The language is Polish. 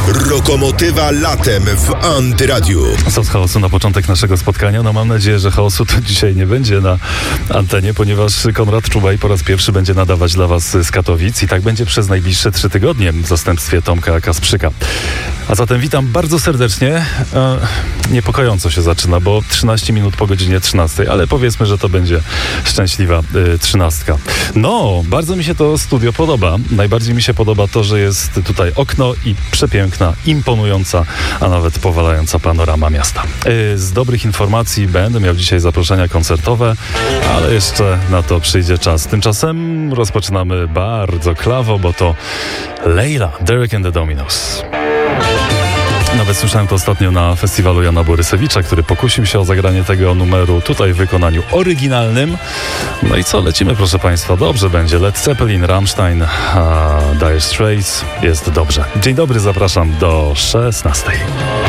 Rokomotywa latem w Antyradiu. Co z chaosu na początek naszego spotkania? No mam nadzieję, że chaosu to dzisiaj nie będzie na antenie, ponieważ Konrad Czubaj po raz pierwszy będzie nadawać dla Was z Katowic i tak będzie przez najbliższe 3 tygodnie w zastępstwie Tomka Kasprzyka. A zatem witam bardzo serdecznie. Niepokojąco się zaczyna, bo 13 minut po godzinie 13, ale powiedzmy, że to będzie szczęśliwa 13. No, bardzo mi się to studio podoba. Najbardziej mi się podoba to, że jest tutaj okno i przepiękna, imponująca, a nawet powalająca panorama miasta. Z dobrych informacji będę miał dzisiaj zaproszenia koncertowe, ale jeszcze na to przyjdzie czas. Tymczasem rozpoczynamy bardzo klawo, bo to Leila, Derek and the Dominos. Nawet słyszałem to ostatnio na festiwalu Jana Borysewicza, który pokusił się o zagranie tego numeru tutaj w wykonaniu oryginalnym. No i co, lecimy, proszę Państwa, dobrze będzie. Led Zeppelin, Rammstein, Dire Straits, jest dobrze. Dzień dobry, zapraszam do 16.